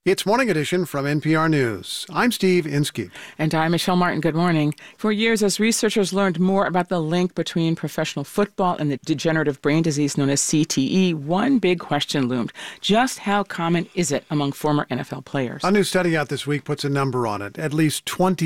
It's Morning Edition from NPR News. I'm Steve Inskeep. And I'm Michelle Martin. Good morning. For years, as researchers learned more about the link between professional football and the degenerative brain disease known as CTE, one big question loomed. Just how common is it among former NFL players? A new study out this week puts a number on it. At least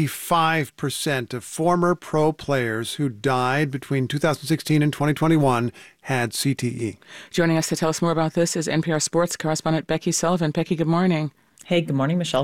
25% of former pro players who died between 2016 and 2021 had CTE. Joining us to tell us more about this is NPR sports correspondent Becky Sullivan. Becky, good morning. Hey, good morning, Michelle.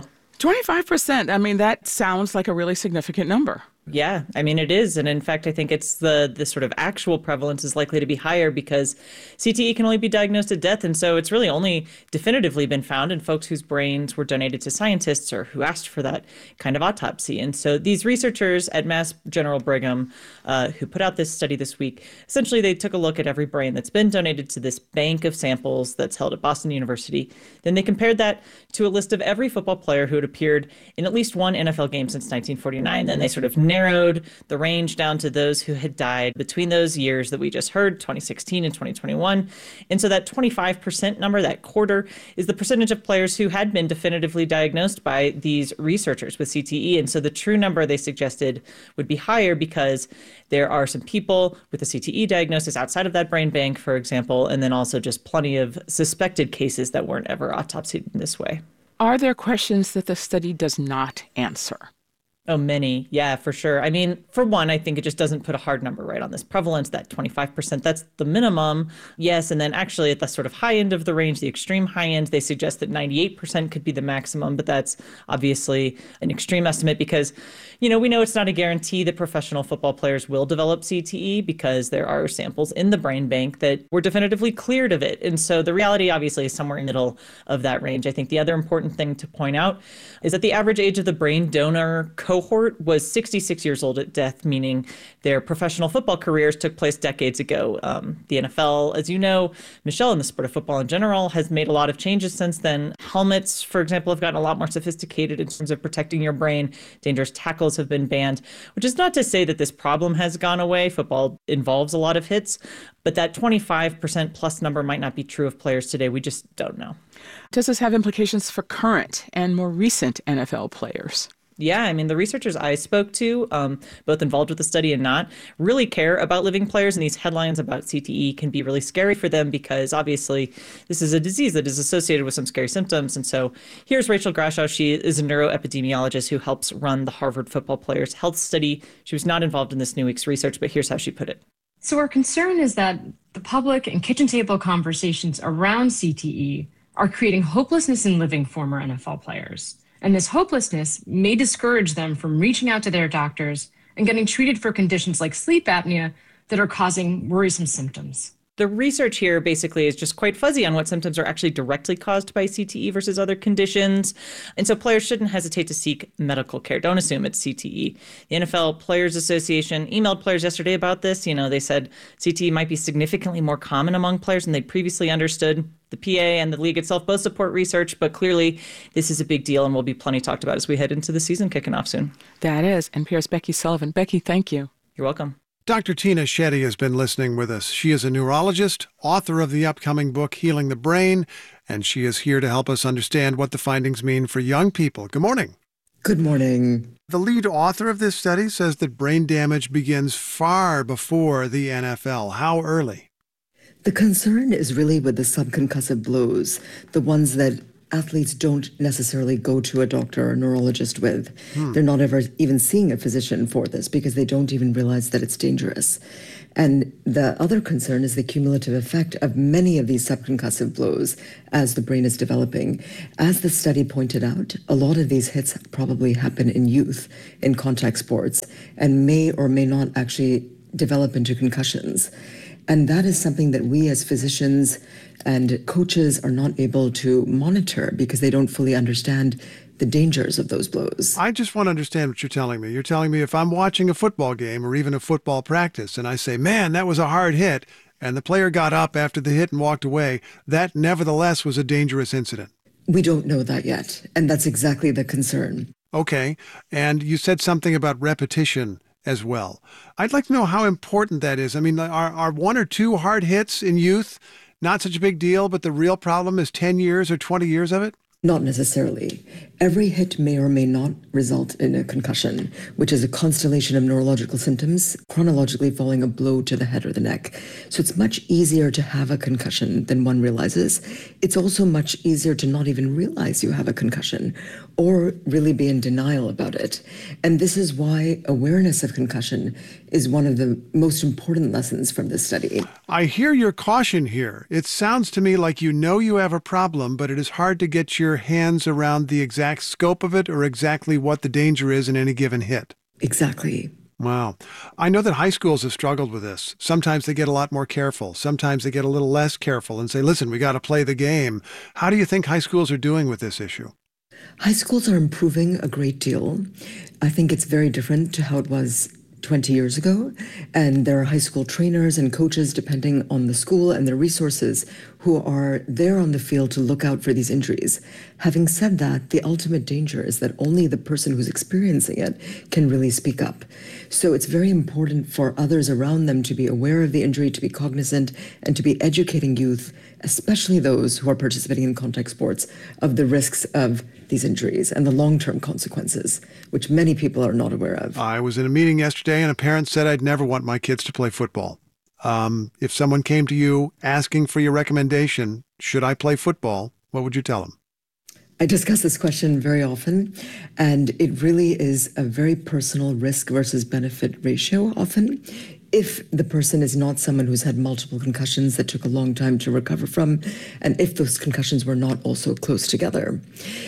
25%. I mean, that sounds like a really significant number. Yeah, I mean, it is. And in fact, I think it's the sort of actual prevalence is likely to be higher because CTE can only be diagnosed at death. And so it's really only definitively been found in folks whose brains were donated to scientists or who asked for that kind of autopsy. And so these researchers at Mass General Brigham who put out this study this week, essentially they took a look at every brain that's been donated to this bank of samples that's held at Boston University. Then they compared that to a list of every football player who had appeared in at least one NFL game since 1949. Then they sort of narrowed the range down to those who had died between those years that we just heard, 2016 and 2021. And so that 25% number, that quarter, is the percentage of players who had been definitively diagnosed by these researchers with CTE. And so the true number they suggested would be higher because there are some people with a CTE diagnosis outside of that brain bank, for example, and then also just plenty of suspected cases that weren't ever autopsied in this way. Are there questions that the study does not answer? Oh, many. Yeah, for sure. I mean, for one, I think it just doesn't put a hard number right on this prevalence, that 25%. That's the minimum. Yes. And then actually at the sort of high end of the range, the extreme high end, they suggest that 98% could be the maximum. But that's obviously an extreme estimate because, we know it's not a guarantee that professional football players will develop CTE because there are samples in the brain bank that were definitively cleared of it. And so the reality obviously is somewhere in the middle of that range. I think the other important thing to point out is that the average age of the brain donor cohort was 66 years old at death, meaning their professional football careers took place decades ago. The NFL, as you know, Michelle, in the sport of football in general, has made a lot of changes since then. Helmets, for example, have gotten a lot more sophisticated in terms of protecting your brain. Dangerous tackles have been banned, which is not to say that this problem has gone away. Football involves a lot of hits, but that 25% plus number might not be true of players today. We just don't know. Does this have implications for current and more recent NFL players? Yeah, I mean, the researchers I spoke to, both involved with the study and not, really care about living players. And these headlines about CTE can be really scary for them because obviously this is a disease that is associated with some scary symptoms. And so here's Rachel Grashow. She is a neuroepidemiologist who helps run the Harvard Football Players Health Study. She was not involved in this new week's research, but here's how she put it. So our concern is that the public and kitchen table conversations around CTE are creating hopelessness in living former NFL players. And this hopelessness may discourage them from reaching out to their doctors and getting treated for conditions like sleep apnea that are causing worrisome symptoms. The research here basically is just quite fuzzy on what symptoms are actually directly caused by CTE versus other conditions. And so players shouldn't hesitate to seek medical care. Don't assume it's CTE. The NFL Players Association emailed players yesterday about this. They said CTE might be significantly more common among players than they previously understood. The PA and the league itself both support research, but clearly this is a big deal and will be plenty talked about as we head into the season kicking off soon. That is NPR's Becky Sullivan. Becky, thank you. You're welcome. Dr. Tina Shetty has been listening with us. She is a neurologist, author of the upcoming book, Healing the Brain, and she is here to help us understand what the findings mean for young people. Good morning. Good morning. The lead author of this study says that brain damage begins far before the NFL. How early? The concern is really with the subconcussive blows, the ones that athletes don't necessarily go to a doctor or a neurologist with. They're not ever even seeing a physician for this because they don't even realize that it's dangerous. And the other concern is the cumulative effect of many of these subconcussive blows as the brain is developing. As the study pointed out, a lot of these hits probably happen in youth, in contact sports, and may or may not actually develop into concussions. And that is something that we as physicians and coaches are not able to monitor because they don't fully understand the dangers of those blows. I just want to understand what you're telling me. You're telling me if I'm watching a football game or even a football practice and I say, man, that was a hard hit, and the player got up after the hit and walked away, that nevertheless was a dangerous incident. We don't know that yet, and that's exactly the concern. Okay, and you said something about repetition as well. I'd like to know how important that is. I mean, are one or two hard hits in youth not such a big deal, but the real problem is 10 years or 20 years of it? Not necessarily. Every hit may or may not result in a concussion, which is a constellation of neurological symptoms, chronologically following a blow to the head or the neck. So it's much easier to have a concussion than one realizes. It's also much easier to not even realize you have a concussion or really be in denial about it. And this is why awareness of concussion is one of the most important lessons from this study. I hear your caution here. It sounds to me like you know you have a problem, but it is hard to get your hands around the exact scope of it or exactly what the danger is in any given hit. Exactly. Wow. I know that high schools have struggled with this. Sometimes they get a lot more careful. Sometimes they get a little less careful and say, listen, we got to play the game. How do you think high schools are doing with this issue? High schools are improving a great deal. I think it's very different to how it was 20 years ago. And there are high school trainers and coaches, depending on the school and their resources, who are there on the field to look out for these injuries. Having said that, the ultimate danger is that only the person who's experiencing it can really speak up. So it's very important for others around them to be aware of the injury, to be cognizant, and to be educating youth, especially those who are participating in contact sports, of the risks of these injuries and the long-term consequences, which many people are not aware of. I was in a meeting yesterday and a parent said I'd never want my kids to play football. If someone came to you asking for your recommendation, should I play football, what would you tell them? I discuss this question very often, and it really is a very personal risk versus benefit ratio often. If the person is not someone who's had multiple concussions that took a long time to recover from, and if those concussions were not also close together.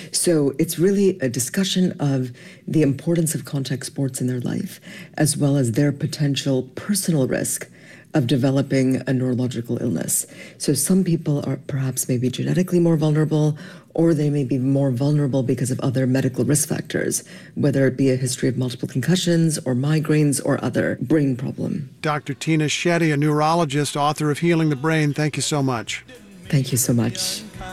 So it's really a discussion of the importance of contact sports in their life, as well as their potential personal risk of developing a neurological illness. So some people are perhaps maybe genetically more vulnerable, or they may be more vulnerable because of other medical risk factors, whether it be a history of multiple concussions or migraines or other brain problem. Dr. Tina Shetty, a neurologist, author of Healing the Brain, thank you so much. Thank you so much.